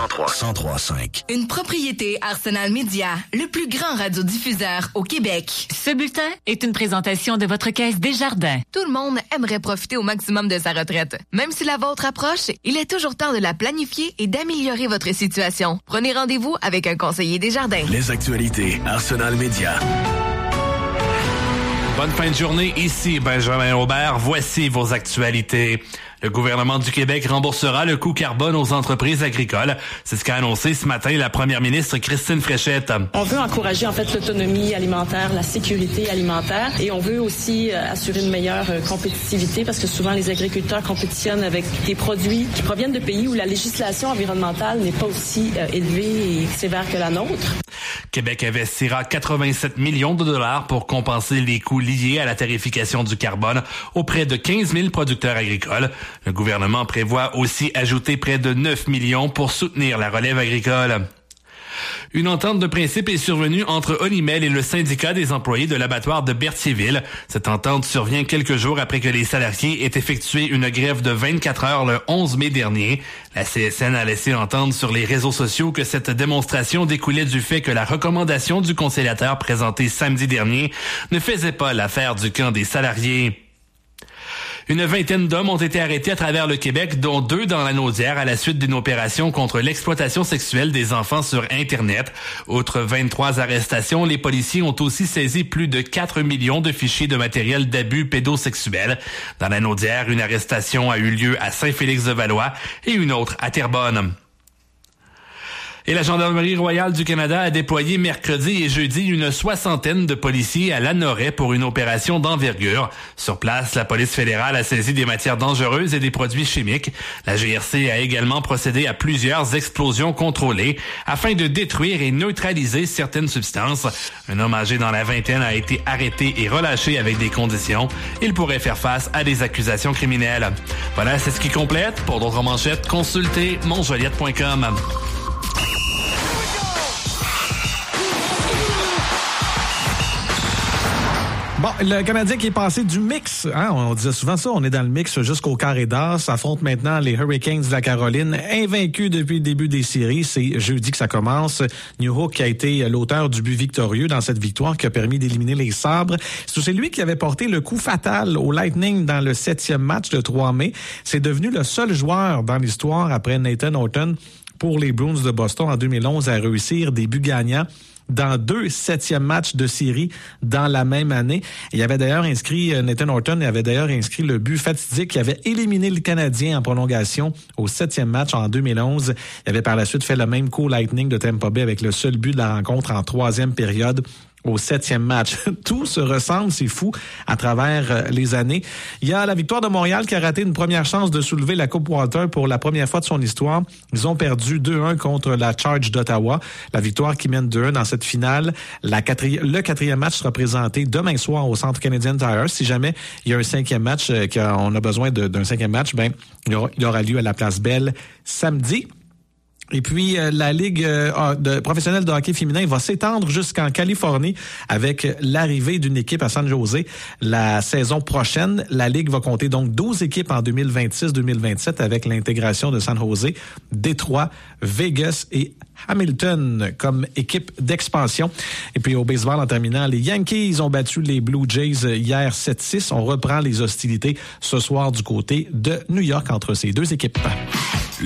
103.5. Une propriété Arsenal Média, le plus grand radiodiffuseur au Québec. Ce bulletin est une présentation de votre Caisse Desjardins. Tout le monde aimerait profiter au maximum de sa retraite. Même si la vôtre approche, il est toujours temps de la planifier et d'améliorer votre situation. Prenez rendez-vous avec un conseiller Desjardins. Les actualités Arsenal Média. Bonne fin de journée, ici Benjamin Aubert. Voici vos actualités. Le gouvernement du Québec remboursera le coût carbone aux entreprises agricoles. C'est ce qu'a annoncé ce matin la première ministre Christine Fréchette. On veut encourager en fait l'autonomie alimentaire, la sécurité alimentaire et on veut aussi assurer une meilleure compétitivité parce que souvent les agriculteurs compétitionnent avec des produits qui proviennent de pays où la législation environnementale n'est pas aussi élevée et sévère que la nôtre. Québec investira 87 millions de dollars pour compenser les coûts liés à la tarification du carbone auprès de 15 000 producteurs agricoles. Le gouvernement prévoit aussi ajouter près de 9 millions pour soutenir la relève agricole. Une entente de principe est survenue entre Olimel et le syndicat des employés de l'abattoir de Berthierville. Cette entente survient quelques jours après que les salariés aient effectué une grève de 24 heures le 11 mai dernier. La CSN a laissé entendre sur les réseaux sociaux que cette démonstration découlait du fait que la recommandation du conciliateur présentée samedi dernier ne faisait pas l'affaire du camp des salariés. Une vingtaine d'hommes ont été arrêtés à travers le Québec, dont 2 dans la Naudière à la suite d'une opération contre l'exploitation sexuelle des enfants sur Internet. Outre 23 arrestations, les policiers ont aussi saisi plus de 4 millions de fichiers de matériel d'abus pédosexuels. Dans la Naudière, une arrestation a eu lieu à Saint-Félix-de-Valois et une autre à Terrebonne. Et la Gendarmerie royale du Canada a déployé mercredi et jeudi une 60aine de policiers à Lanoraie pour une opération d'envergure. Sur place, la police fédérale a saisi des matières dangereuses et des produits chimiques. La GRC a également procédé à plusieurs explosions contrôlées afin de détruire et neutraliser certaines substances. Un homme âgé dans la vingtaine a été arrêté et relâché avec des conditions. Il pourrait faire face à des accusations criminelles. Voilà, c'est ce qui complète. Pour d'autres manchettes, consultez montjoliette.com. Bon, le Canadien qui est passé du mix, hein, on disait souvent ça, on est dans le mix jusqu'au carré d'as, s'affronte maintenant les Hurricanes de la Caroline, invaincus depuis le début des séries, c'est jeudi que ça commence. Newhook qui a été l'auteur du but victorieux dans cette victoire qui a permis d'éliminer les Sabres. C'est lui qui avait porté le coup fatal au Lightning dans le 7e match le 3 mai. C'est devenu le seul joueur dans l'histoire après Nathan Horton pour les Bruins de Boston en 2011 à réussir des buts gagnants dans 2 7e matchs de série dans la même année. Il avait d'ailleurs inscrit, Nathan Horton avait d'ailleurs inscrit le but fatidique qui avait éliminé le Canadien en prolongation au 7e match en 2011. Il avait par la suite fait le même coup au Lightning de Tampa Bay avec le seul but de la rencontre en 3e période au 7e match. Tout se ressemble, c'est fou, à travers les années. Il y a la victoire de Montréal qui a raté une première chance de soulever la Coupe Walter pour la première fois de son histoire. Ils ont perdu 2-1 contre la Charge d'Ottawa. La victoire qui mène 2-1 dans cette finale. Le 4e match sera présenté demain soir au Centre Canadian Tire. Si jamais il y a un 5e match, qu'on a besoin d'un 5e match, ben il aura lieu à la Place Belle samedi. Et puis, la Ligue professionnelle de hockey féminin va s'étendre jusqu'en Californie avec l'arrivée d'une équipe à San José la saison prochaine. La Ligue va compter donc 12 équipes en 2026-2027 avec l'intégration de San José, Détroit, Vegas et Hamilton comme équipe d'expansion. Et puis au baseball, en terminant, les Yankees ont battu les Blue Jays hier 7-6. On reprend les hostilités ce soir du côté de New York entre ces deux équipes.